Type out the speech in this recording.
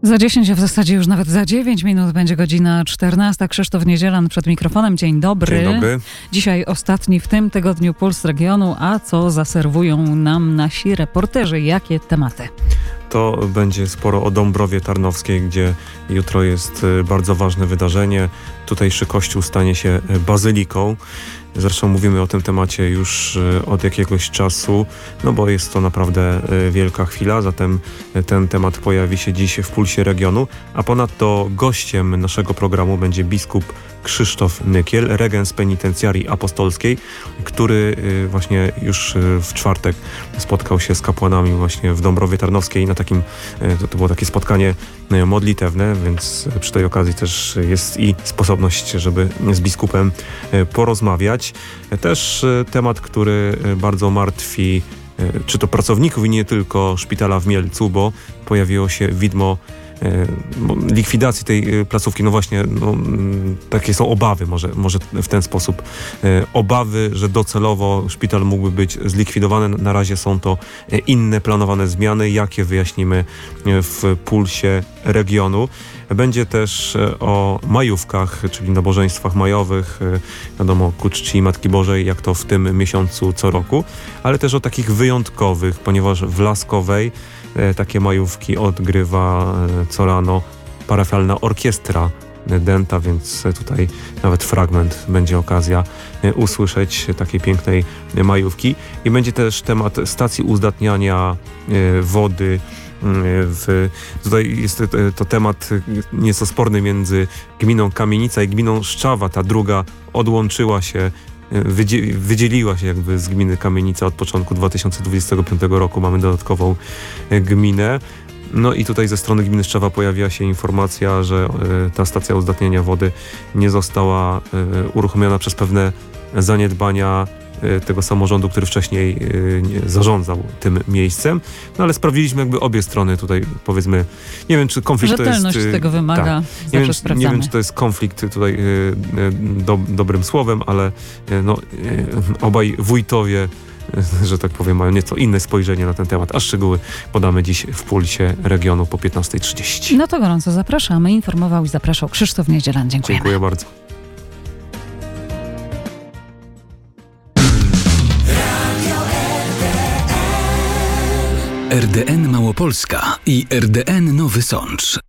Za 10, a w zasadzie już nawet za 9 minut będzie godzina 14. Krzysztof Niedzielan przed mikrofonem. Dzień dobry. Dzień dobry. Dzisiaj ostatni w tym tygodniu Puls Regionu. A co zaserwują nam nasi reporterzy? Jakie tematy? To będzie sporo o Dąbrowie Tarnowskiej, gdzie jutro jest bardzo ważne wydarzenie. Tutejszy kościół stanie się bazyliką. Zresztą mówimy o tym temacie już od jakiegoś czasu, no bo jest to naprawdę wielka chwila, zatem ten temat pojawi się dziś w Pulsie Regionu, a ponadto gościem naszego programu będzie biskup Krzysztof Nykiel, regens penitencjarii apostolskiej, który właśnie już w czwartek spotkał się z kapłanami właśnie w Dąbrowie Tarnowskiej na takim, to było takie spotkanie modlitewne, więc przy tej okazji też jest i sposobność, żeby z biskupem porozmawiać. Też temat, który bardzo martwi czy to pracowników i nie tylko szpitala w Mielcu, bo pojawiło się widmo likwidacji tej placówki. No właśnie, takie są obawy, może w ten sposób. Obawy, że docelowo szpital mógłby być zlikwidowany. Na razie są to inne planowane zmiany, jakie wyjaśnimy w Pulsie Regionu. Będzie też o majówkach, czyli nabożeństwach majowych, wiadomo, ku czci Matki Bożej, jak to w tym miesiącu co roku, ale też o takich wyjątkowych, ponieważ w Laskowej takie majówki odgrywa co rano parafialna orkiestra Denta, więc tutaj nawet fragment będzie okazja usłyszeć takiej pięknej majówki. I będzie też temat stacji uzdatniania wody. Tutaj jest to temat nieco sporny między gminą Kamienica i gminą Szczawa. Ta druga odłączyła się, wydzieliła się jakby z gminy Kamienica od początku 2025 roku. Mamy dodatkową gminę. No i tutaj ze strony gminy Szczawa pojawiła się informacja, że ta stacja uzdatniania wody nie została uruchomiona przez pewne zaniedbania tego samorządu, który wcześniej zarządzał tym miejscem. No ale sprawdziliśmy jakby obie strony tutaj, powiedzmy, nie wiem czy konflikt rzetelność to jest... tego wymaga, tak. Nie wiem czy to jest konflikt tutaj dobrym słowem, ale no, obaj wójtowie, że tak powiem, mają nieco inne spojrzenie na ten temat, a szczegóły podamy dziś w Pulsie Regionu po 15:30. No to gorąco zapraszamy. Informował i zapraszał Krzysztof Niedzielan. Dziękuję. Dziękuję bardzo. RDN Małopolska i RDN Nowy Sącz.